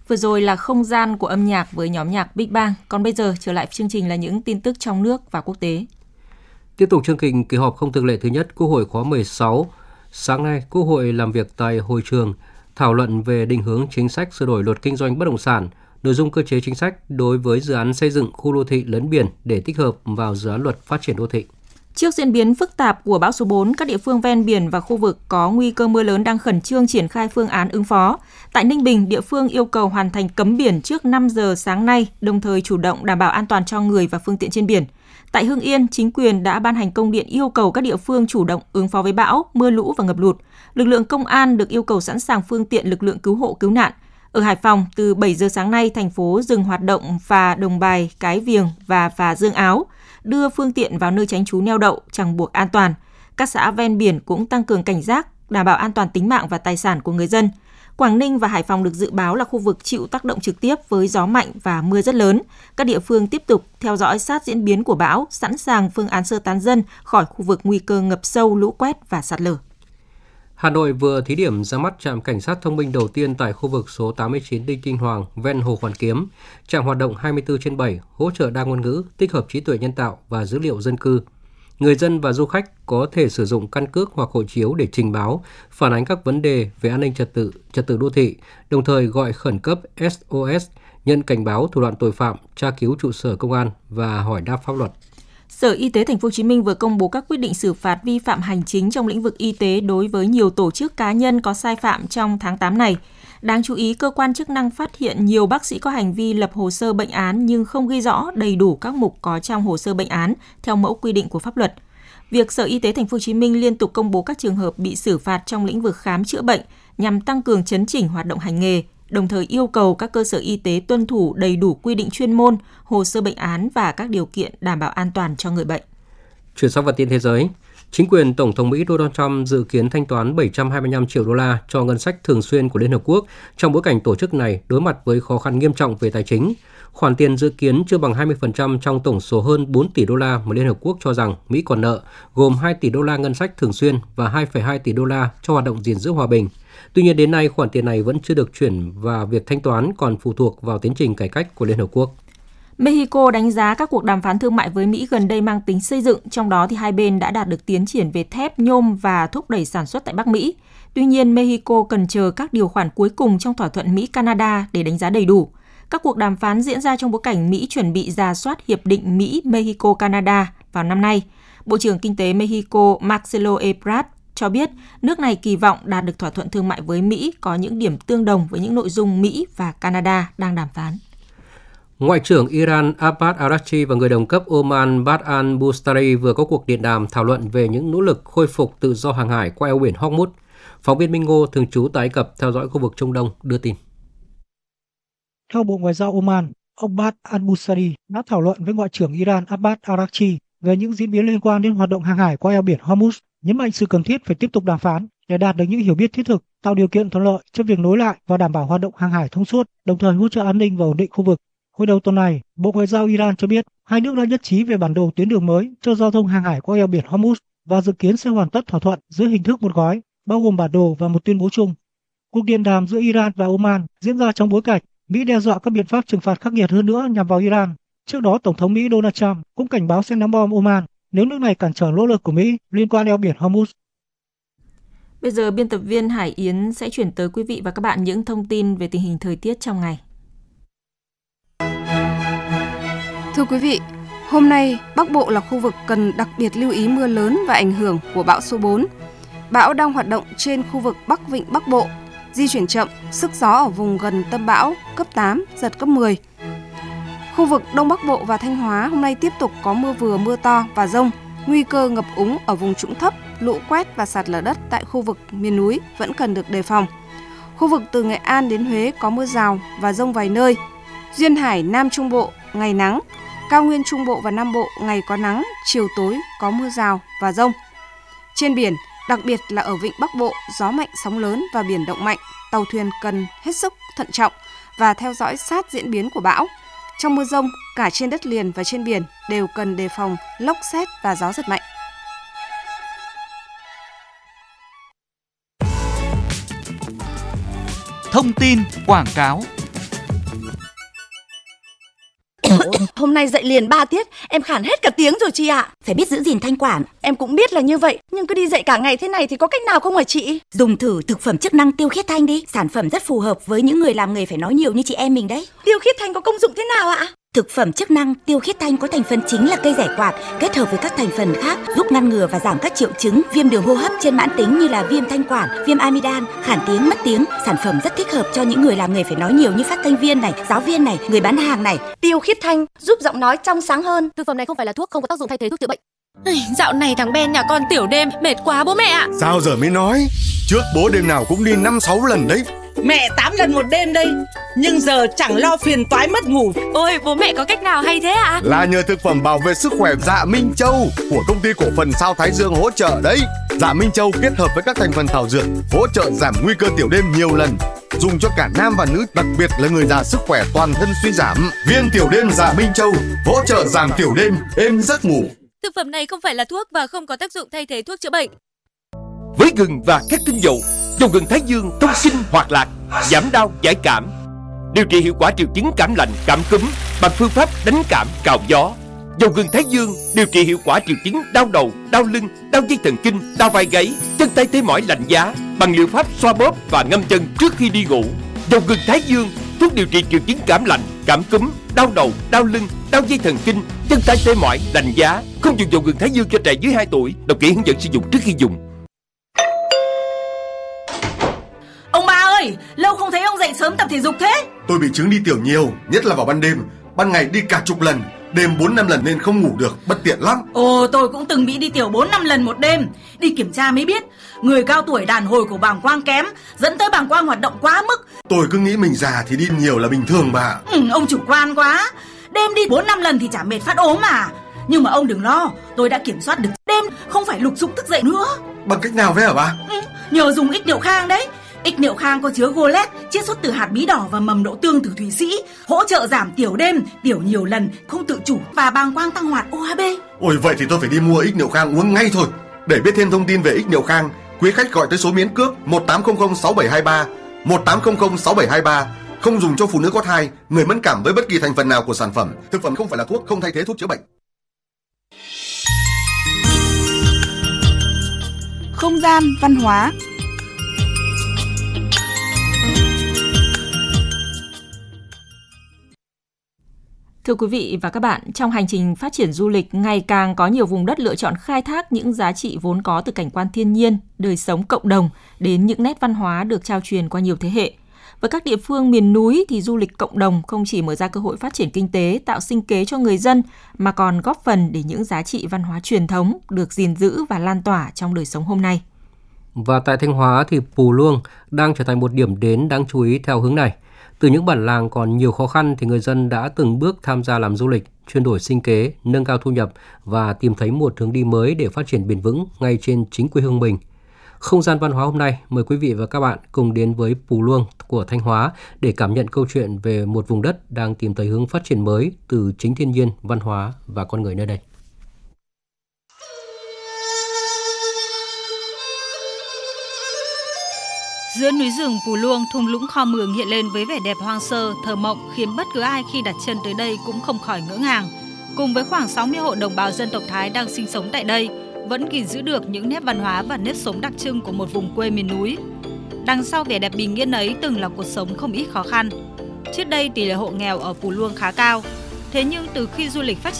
Vừa rồi là không gian của âm nhạc với nhóm nhạc Big Bang. Còn bây giờ trở lại chương trình là những tin tức trong nước và quốc tế. Tiếp tục chương trình kỳ họp không thường lệ thứ nhất Quốc hội khóa 16. Sáng nay, Quốc hội làm việc tại hội trường thảo luận về định hướng chính sách sửa đổi luật kinh doanh bất động sản, nội dung cơ chế chính sách đối với dự án xây dựng khu đô thị lấn biển để tích hợp vào dự án luật phát triển đô thị. Trước diễn biến phức tạp của bão số 4, các địa phương ven biển và khu vực có nguy cơ mưa lớn đang khẩn trương triển khai phương án ứng phó. Tại Ninh Bình, địa phương yêu cầu hoàn thành cấm biển trước 5 giờ sáng nay, đồng thời chủ động đảm bảo an toàn cho người và phương tiện trên biển. Tại Hưng Yên, chính quyền đã ban hành công điện yêu cầu các địa phương chủ động ứng phó với bão, mưa lũ và ngập lụt. Lực lượng công an được yêu cầu sẵn sàng phương tiện lực lượng cứu hộ cứu nạn. Ở Hải Phòng, từ 7 giờ sáng nay, thành phố dừng hoạt động phà Đồng Bài, Cái Viềng và phà Dương Áo, đưa phương tiện vào nơi tránh trú neo đậu, ràng buộc an toàn. Các xã ven biển cũng tăng cường cảnh giác, đảm bảo an toàn tính mạng và tài sản của người dân. Quảng Ninh và Hải Phòng được dự báo là khu vực chịu tác động trực tiếp với gió mạnh và mưa rất lớn. Các địa phương tiếp tục theo dõi sát diễn biến của bão, sẵn sàng phương án sơ tán dân khỏi khu vực nguy cơ ngập sâu, lũ quét và sạt lở. Hà Nội vừa thí điểm ra mắt trạm cảnh sát thông minh đầu tiên tại khu vực số 89 Đinh Tiên Hoàng, ven Hồ Hoàn Kiếm. Trạm hoạt động 24/7, hỗ trợ đa ngôn ngữ, tích hợp trí tuệ nhân tạo và dữ liệu dân cư. Người dân và du khách có thể sử dụng căn cước hoặc hộ chiếu để trình báo, phản ánh các vấn đề về an ninh trật tự đô thị, đồng thời gọi khẩn cấp SOS, nhận cảnh báo thủ đoạn tội phạm, tra cứu trụ sở công an và hỏi đáp pháp luật. Sở Y tế Thành phố Hồ Chí Minh vừa công bố các quyết định xử phạt vi phạm hành chính trong lĩnh vực y tế đối với nhiều tổ chức cá nhân có sai phạm trong tháng 8 này. Đáng chú ý, cơ quan chức năng phát hiện nhiều bác sĩ có hành vi lập hồ sơ bệnh án nhưng không ghi rõ đầy đủ các mục có trong hồ sơ bệnh án theo mẫu quy định của pháp luật. Việc Sở Y tế Thành phố Hồ Chí Minh liên tục công bố các trường hợp bị xử phạt trong lĩnh vực khám chữa bệnh nhằm tăng cường chấn chỉnh hoạt động hành nghề, đồng thời yêu cầu các cơ sở y tế tuân thủ đầy đủ quy định chuyên môn, hồ sơ bệnh án và các điều kiện đảm bảo an toàn cho người bệnh. Chuyển sang phần tin thế giới, chính quyền Tổng thống Mỹ Donald Trump dự kiến thanh toán 725 triệu đô la cho ngân sách thường xuyên của Liên Hợp Quốc trong bối cảnh tổ chức này đối mặt với khó khăn nghiêm trọng về tài chính. Khoản tiền dự kiến chưa bằng 20% trong tổng số hơn 4 tỷ đô la mà Liên Hợp Quốc cho rằng Mỹ còn nợ, gồm 2 tỷ đô la ngân sách thường xuyên và 2,2 tỷ đô la cho hoạt động gìn giữ hòa bình. Tuy nhiên đến nay khoản tiền này vẫn chưa được chuyển và việc thanh toán còn phụ thuộc vào tiến trình cải cách của Liên Hợp Quốc. Mexico đánh giá các cuộc đàm phán thương mại với Mỹ gần đây mang tính xây dựng, trong đó thì hai bên đã đạt được tiến triển về thép, nhôm và thúc đẩy sản xuất tại Bắc Mỹ. Tuy nhiên, Mexico cần chờ các điều khoản cuối cùng trong thỏa thuận Mỹ-Canada để đánh giá đầy đủ. Các cuộc đàm phán diễn ra trong bối cảnh Mỹ chuẩn bị rà soát hiệp định Mỹ-Mexico-Canada vào năm nay. Bộ trưởng Kinh tế Mexico Marcelo Ebrard cho biết nước này kỳ vọng đạt được thỏa thuận thương mại với Mỹ có những điểm tương đồng với những nội dung Mỹ và Canada đang đàm phán. Ngoại trưởng Iran Abbas Araghchi và người đồng cấp Oman Bad al-Bustari vừa có cuộc điện đàm thảo luận về những nỗ lực khôi phục tự do hàng hải qua eo biển Hormuz. Phóng viên Minh Ngô thường trú tại Ai Cập theo dõi khu vực Trung Đông đưa tin. Theo Bộ Ngoại giao Oman, ông Bad al-Bustari đã thảo luận với Ngoại trưởng Iran Abbas Araghchi về những diễn biến liên quan đến hoạt động hàng hải qua eo biển Hormuz, nhấn mạnh sự cần thiết phải tiếp tục đàm phán để đạt được những hiểu biết thiết thực, tạo điều kiện thuận lợi cho việc nối lại và đảm bảo hoạt động hàng hải thông suốt, đồng thời hỗ trợ an ninh và ổn định khu vực. Hồi đầu tuần này, Bộ Ngoại giao Iran cho biết hai nước đã nhất trí về bản đồ tuyến đường mới cho giao thông hàng hải qua eo biển Hormuz và dự kiến sẽ hoàn tất thỏa thuận dưới hình thức một gói, bao gồm bản đồ và một tuyên bố chung. Cuộc điện đàm giữa Iran và Oman diễn ra trong bối cảnh Mỹ đe dọa các biện pháp trừng phạt khắc nghiệt hơn nữa nhằm vào Iran. Trước đó, Tổng thống Mỹ Donald Trump cũng cảnh báo sẽ ném bom Oman nếu nước này cản trở nỗ lực của Mỹ liên quan eo biển Hormuz. Bây giờ, biên tập viên Hải Yến sẽ chuyển tới quý vị và các bạn những thông tin về tình hình thời tiết trong ngày. Thưa quý vị, hôm nay Bắc Bộ là khu vực cần đặc biệt lưu ý mưa lớn và ảnh hưởng của bão số 4. Bão đang hoạt động trên khu vực Bắc Vịnh Bắc Bộ, di chuyển chậm, sức gió ở vùng gần tâm bão cấp 8, giật cấp 10. Khu vực Đông Bắc Bộ và Thanh Hóa hôm nay tiếp tục có mưa vừa mưa to và dông, nguy cơ ngập úng ở vùng trũng thấp, lũ quét và sạt lở đất tại khu vực miền núi vẫn cần được đề phòng. Khu vực từ Nghệ An đến Huế có mưa rào và dông vài nơi. Duyên Hải, Nam Trung Bộ, ngày nắng. Cao Nguyên Trung Bộ và Nam Bộ, ngày có nắng, chiều tối có mưa rào và dông. Trên biển, đặc biệt là ở Vịnh Bắc Bộ, gió mạnh, sóng lớn và biển động mạnh. Tàu thuyền cần hết sức thận trọng và theo dõi sát diễn biến của bão. Trong mưa dông, cả trên đất liền và trên biển đều cần đề phòng lốc sét và gió giật mạnh. Thông tin quảng cáo. Hôm nay dậy liền 3 tiết, em khản hết cả tiếng rồi chị ạ. Phải biết giữ gìn thanh quản. Em cũng biết là như vậy, nhưng cứ đi dậy cả ngày thế này thì có cách nào không hả chị? Dùng thử thực phẩm chức năng Tiêu Khiết Thanh đi. Sản phẩm rất phù hợp với những người làm nghề phải nói nhiều như chị em mình đấy. Tiêu Khiết Thanh có công dụng thế nào ạ? Thực phẩm chức năng Tiêu Khiết Thanh có thành phần chính là cây giải quạt, kết hợp với các thành phần khác giúp ngăn ngừa và giảm các triệu chứng viêm đường hô hấp trên mãn tính như là viêm thanh quản, viêm amidan, khản tiếng, mất tiếng. Sản phẩm rất thích hợp cho những người làm nghề phải nói nhiều như phát thanh viên này, giáo viên này, người bán hàng này. Tiêu Khiết Thanh giúp giọng nói trong sáng hơn. Thực phẩm này không phải là thuốc, không có tác dụng thay thế thuốc chữa bệnh. Dạo này thằng Ben nhà con tiểu đêm mệt quá bố mẹ ạ. Sao giờ mới nói? Trước bố đêm nào cũng đi 5-6 lần đấy. Mẹ 8 lần một đêm đây, nhưng giờ chẳng lo phiền toái mất ngủ. Ôi bố mẹ có cách nào hay thế ạ? Là nhờ thực phẩm bảo vệ sức khỏe Dạ Minh Châu của công ty cổ phần Sao Thái Dương hỗ trợ đấy. Dạ Minh Châu kết hợp với các thành phần thảo dược hỗ trợ giảm nguy cơ tiểu đêm nhiều lần, dùng cho cả nam và nữ, đặc biệt là người già sức khỏe toàn thân suy giảm. Viên tiểu đêm Dạ Minh Châu hỗ trợ giảm tiểu đêm, êm giấc ngủ. Thực phẩm này không phải là thuốc và không có tác dụng thay thế thuốc chữa bệnh. Với gừng và các tinh dầu, dầu gừng Thái Dương thông kinh hoạt lạc, giảm đau giải cảm, điều trị hiệu quả triệu chứng cảm lạnh, cảm cúm bằng phương pháp đánh cảm cào gió. Dầu gừng Thái Dương điều trị hiệu quả triệu chứng đau đầu, đau lưng, đau dây thần kinh, đau vai gáy, chân tay tê mỏi lạnh giá bằng liệu pháp xoa bóp và ngâm chân trước khi đi ngủ. Dầu gừng Thái Dương thuốc điều trị triệu chứng cảm lạnh, cảm cúm, đau đầu, đau lưng, đau dây thần kinh, chân tay tê mỏi lạnh giá. Không dùng dầu gừng Thái Dương cho trẻ dưới 2 tuổi. Đọc kỹ hướng dẫn sử dụng trước khi dùng. Ông ba ơi, lâu không thấy ông dậy sớm tập thể dục thế. Tôi bị chứng đi tiểu nhiều, nhất là vào ban đêm. Ban ngày đi cả chục lần, đêm 4-5 lần nên không ngủ được, bất tiện lắm. Ồ, tôi cũng từng bị đi tiểu 4-5 lần một đêm. Đi kiểm tra mới biết, người cao tuổi đàn hồi của bàng quang kém, dẫn tới bàng quang hoạt động quá mức. Tôi cứ nghĩ mình già thì đi nhiều là bình thường mà. Ông chủ quan quá. Đêm đi 4-5 lần thì chả mệt phát ốm mà. Nhưng mà ông đừng lo, tôi đã kiểm soát được đêm không phải lục dục thức dậy nữa. Bằng cách nào vậy hả bà? Nhờ dùng ích niệu khang đấy. Ích niệu khang có chứa golet, chiết xuất từ hạt bí đỏ và mầm đậu tương từ Thụy Sĩ, hỗ trợ giảm tiểu đêm, tiểu nhiều lần, không tự chủ và bàng quang tăng hoạt OHB. Ôi vậy thì tôi phải đi mua ích niệu khang uống ngay thôi. Để biết thêm thông tin về ích niệu khang, quý khách gọi tới số miễn cước 1800 6723, 1800 6723. Không dùng cho phụ nữ có thai, người mẫn cảm với bất kỳ thành phần nào của sản phẩm. Thực phẩm không phải là thuốc, không thay thế thuốc chữa bệnh. Không gian văn hóa. Thưa quý vị và các bạn, trong hành trình phát triển du lịch, ngày càng có nhiều vùng đất lựa chọn khai thác những giá trị vốn có từ cảnh quan thiên nhiên, đời sống cộng đồng đến những nét văn hóa được trao truyền qua nhiều thế hệ. Với các địa phương miền núi thì du lịch cộng đồng không chỉ mở ra cơ hội phát triển kinh tế, tạo sinh kế cho người dân mà còn góp phần để những giá trị văn hóa truyền thống được gìn giữ và lan tỏa trong đời sống hôm nay. Và tại Thanh Hóa thì Pù Luông đang trở thành một điểm đến đáng chú ý theo hướng này. Từ những bản làng còn nhiều khó khăn thì người dân đã từng bước tham gia làm du lịch, chuyển đổi sinh kế, nâng cao thu nhập và tìm thấy một hướng đi mới để phát triển bền vững ngay trên chính quê hương mình. Không gian văn hóa hôm nay, mời quý vị và các bạn cùng đến với Pù Luông của Thanh Hóa để cảm nhận câu chuyện về một vùng đất đang tìm thấy hướng phát triển mới từ chính thiên nhiên, văn hóa và con người nơi đây. Giữa núi rừng Pù Luông, thung lũng Kho Mường hiện lên với vẻ đẹp hoang sơ, thơ mộng khiến bất cứ ai khi đặt chân tới đây cũng không khỏi ngỡ ngàng. Cùng với khoảng 60 hộ đồng bào dân tộc Thái đang sinh sống tại đây, vẫn gìn giữ được những nét văn hóa và nếp sống đặc trưng của một vùng quê miền núi. Đằng sau vẻ đẹp bình yên ấy từng là cuộc sống không ít khó khăn. Trước đây tỷ lệ hộ nghèo ở Pù Luông khá cao, thế nhưng từ khi du lịch phát triển